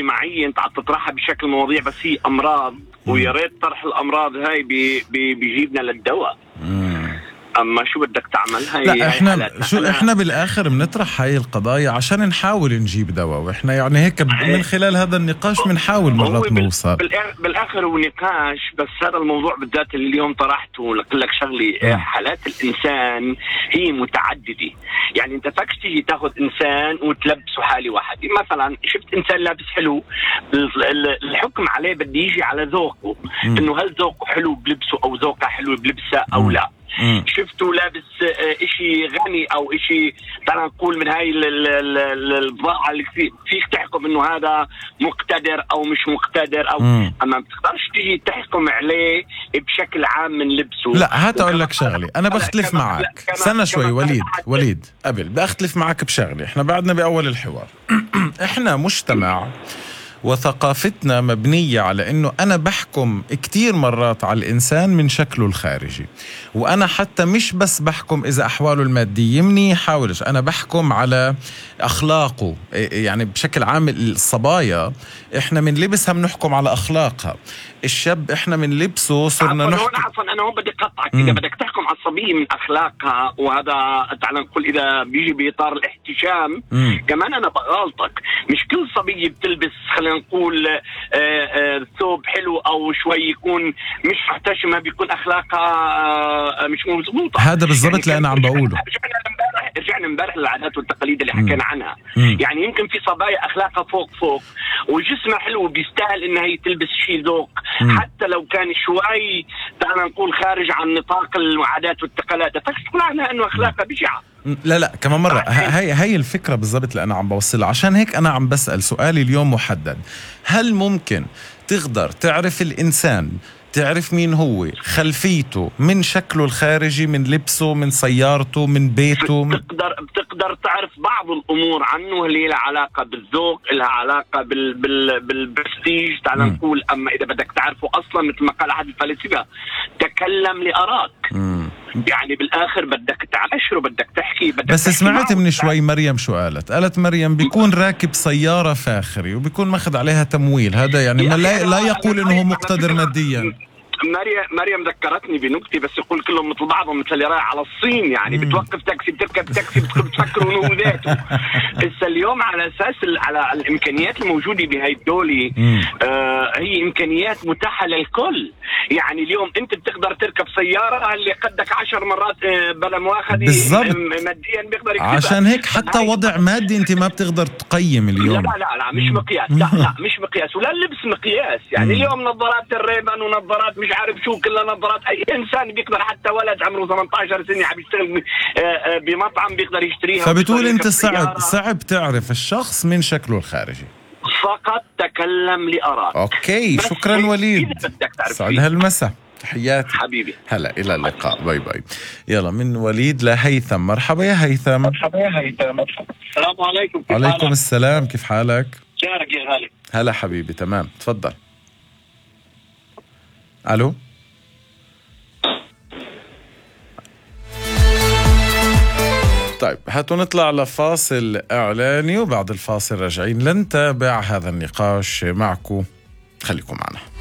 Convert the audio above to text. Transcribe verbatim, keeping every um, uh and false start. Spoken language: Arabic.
معي انت عم تطرحها بشكل مواضيع، بس هي امراض، ويا ريت طرح الامراض هاي بي بي بيجيبنا للدواء. اما شو بدك تعمل؟ هاي لا احنا هاي شو احنا بالاخر بنطرح هاي القضايا عشان نحاول نجيب دواء، واحنا يعني هيك من خلال هذا النقاش بنحاول مرات نوصل. بالاخر هو نقاش، بس هذا الموضوع بالذات اللي اليوم طرحته لك لك شغلي. حالات الانسان هي متعدده، يعني انت فاكش تيجي تاخذ انسان وتلبسه حالي واحد. مثلا شفت انسان لابس حلو، الحكم عليه بدي يجي على ذوقه، انه هل ذوقه حلو بلبسه او ذوقه حلو بلبسه او لا. مم. شفته لابس اشي غني او اشي تعال نقول من هاي البضاعة اللي فيك تحكم انه هذا مقتدر او مش مقتدر، او مم. اما ما بتقدرش تيجي تحكم عليه بشكل عام من لبسه. لا هات اقول لك شغلي، انا بختلف معك. استنى شوي وليد وليد قبل بختلف معك بشغلي. احنا بعدنا باول الحوار. احنا مجتمع وثقافتنا مبنية على أنه أنا بحكم كتير مرات على الإنسان من شكله الخارجي، وأنا حتى مش بس بحكم إذا أحواله المادية منيحة ولا، أنا بحكم على أخلاقه. يعني بشكل عام الصبايا إحنا من لبسها بنحكم على أخلاقها، الشاب إحنا من لبسه صرنا نحكم. عفوا أنا هون بدي قطعك، إذا بدك تحكم على الصبية من أخلاقها، وهذا تعال نقول إذا بيجي بإطار الاحتشام مم. كمان أنا بغالطك. مش كل صبية بتلبس خلينا نقول ثوب حلو أو شوي يكون مش محتشمة بيكون أخلاقها مش مضبوطة. هذا بالضبط يعني اللي أنا عم بقوله. رجعنا امبارح للعادات والتقاليد اللي حكينا عنها. مم. يعني يمكن في صبايا أخلاقها فوق فوق وجسمها حلو بيستاهل إنها هي تلبس شيء ذوق، حتى لو كان شوي تعال نقول خارج عن نطاق العادات والتقاليد، تقول عنها إنه أخلاقها بشعة. لا لا كمان مرة هاي هاي الفكرة بالضبط اللي أنا عم بوصلها. عشان هيك أنا عم بسأل سؤالي اليوم محدد: هل ممكن تقدر تعرف الإنسان، تعرف مين هو، خلفيته، من شكله الخارجي، من لبسه، من سيارته، من بيته؟ بتقدر بتقدر تعرف بعض الامور عنه اللي لها علاقه بالذوق، لها علاقه بال بال بالبرستيج تعال نقول. اما اذا بدك تعرفه اصلا مثل ما قال احد الفلاسفه: تكلم لاراك. مم. يعني بالاخر بدك تعاشره، بدك تحكي، بدك بس سمعت من شوي مريم شو قالت؟ قالت مريم بيكون راكب سيارة فاخرة وبيكون ماخذ عليها تمويل، هذا يعني ما لا, لا يقول انه مقتدر ماديا. مريم مريم ذكرتني بنكتة، بس يقول كلهم مثل بعضهم، مثل اللي رايح على الصين. يعني مم. بتوقف تاكسي، بتركب تاكسي، بتفكروا انه ذاته. بس اليوم على اساس على الامكانيات الموجوده بهي الدوله، آه هي امكانيات متاحه للكل. يعني اليوم انت بتقدر تركب سياره اللي قدك عشر مرات آه بلا مؤاخذه ماديا بيقدر يكتبها. عشان هيك حتى وضع مادي انت ما بتقدر تقيم اليوم. لا لا لا مش مقياس. لا لا مش مقياس، ولا اللبس مقياس. يعني مم. اليوم نظارات الريبان ونظارات مش عارف شو، كلها نظارات. اي انسان بيقدر، حتى ولد عمره ثمانية عشر سنه عم يشتغل بمطعم بيقدر يشتريها. فبتقول انت صعب صعب تعرف الشخص من شكله الخارجي. فقط تكلم لأراك. اوكي شكرا وليد، سعد هالمساء، تحياتي حبيبي. هلا الى اللقاء، باي باي. يلا من وليد لهيثم. مرحبا يا هيثم. مرحبا يا هيثم. السلام عليكم. كيف عليكم حالك؟ السلام، كيف حالك؟ شارك يا غالي. هلا حبيبي، تمام، تفضل. الو. طيب هاتوا نطلع لفاصل إعلاني، وبعد الفاصل راجعين لنتابع هذا النقاش معكم، خليكم معنا.